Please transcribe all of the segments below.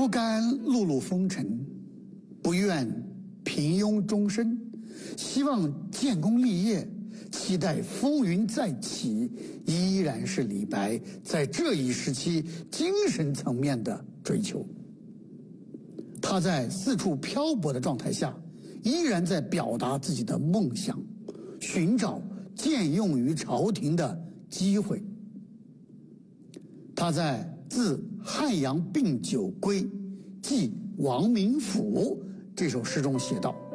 不甘碌碌风尘，不愿平庸终身，希望建功立业，期待风云再起，依然是李白在这一时期精神层面的追求。他在四处漂泊的状态下，依然在表达自己的梦想，寻找荐用于朝廷的机会。他在自汉阳病久归，寄王明府这首诗中写道：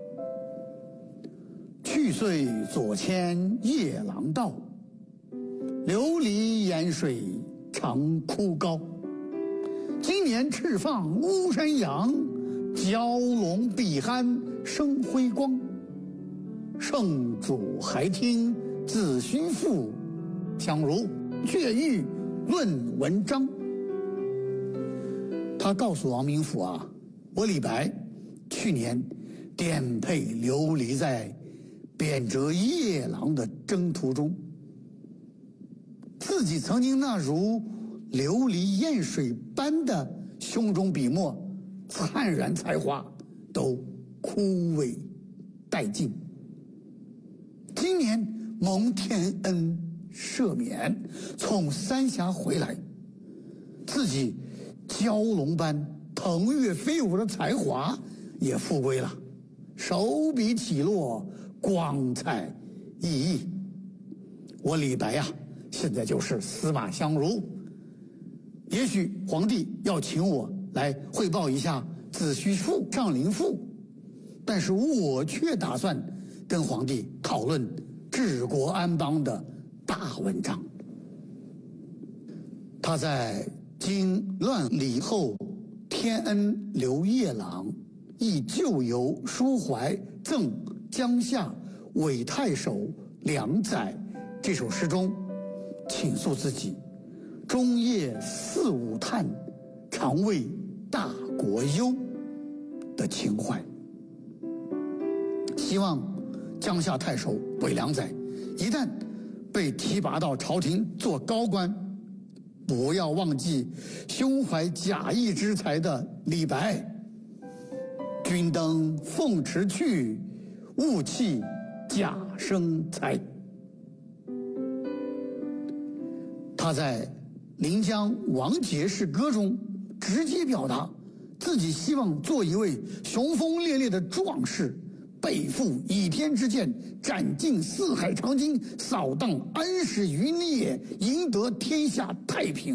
去岁左迁夜郎道，流离盐水长枯高。今年赤放巫山阳，蛟龙碧酣生辉光。圣主还听子虚赋，相如却欲论文章。他告诉王明府啊，我李白去年颠沛流离在贬谪夜郎的征途中，自己曾经那如流离雁水般的胸中笔墨、灿然才华都枯萎殆尽。今年蒙天恩赦免，从三峡回来，自己蛟龙般腾跃飞舞的才华也复归了，手笔起落，光彩熠熠。我李白呀，现在就是司马相如。也许皇帝要请我来汇报一下子虚赋、上林赋，但是我却打算跟皇帝讨论治国安邦的大文章。他在经乱礼后天恩留夜郎，忆旧游抒怀赠江夏韦太守梁载这首诗中倾诉自己终夜四五叹，常为大国忧的情怀。希望江夏太守韦梁载一旦被提拔到朝廷做高官，不要忘记胸怀贾谊之才的李白。君登凤池去，勿弃贾生才。他在《临江王杰士歌》中直接表达自己希望做一位雄风烈烈的壮士，背负倚天之剑，斩尽四海长鲸，扫荡安史余孽，赢得天下太平。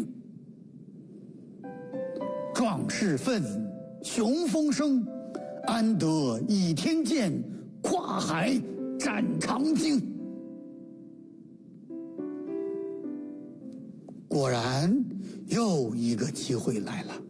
壮士愤，雄风生，安得倚天剑，跨海斩长鲸。果然又一个机会来了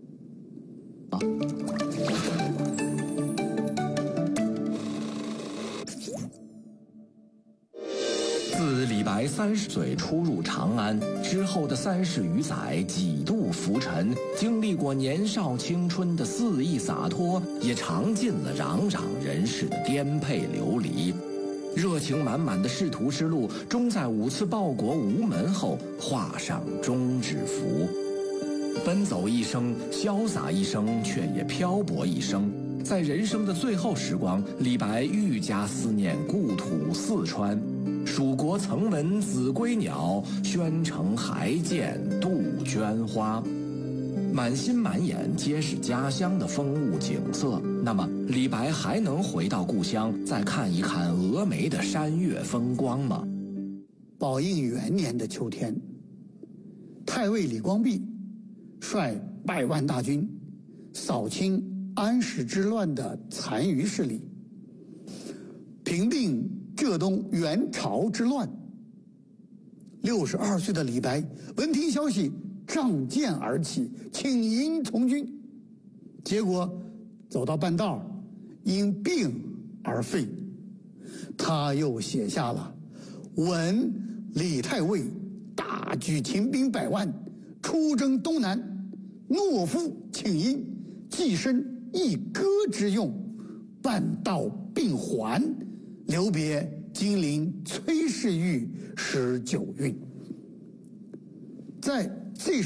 自李白30岁出入长安之后的30余载，几度浮沉，经历过年少青春的肆意洒脱，也尝尽了攘攘人世的颠沛流离。热情满满的仕途之路，终在5次报国无门后画上终止符。奔走一生，潇洒一生，却也漂泊一生。在人生的最后时光，李白愈加思念故土四川。蜀国曾闻子规鸟，宣城还见杜鹃花。满心满眼皆是家乡的风物景色，那么李白还能回到故乡，再看一看峨眉的山岳风光吗？ 宝应元年的秋天，太尉李光弼率100万大军扫清安史之乱的残余势力，平定浙东元朝之乱。62岁的李白闻听消息，仗剑而起，请缨从军。结果走到半道，因病而废。他又写下了闻李太尉大举秦兵100万，出征东南，懦夫请缨，寄身一歌之用，半道病还，留别金陵崔氏玉19韵。在这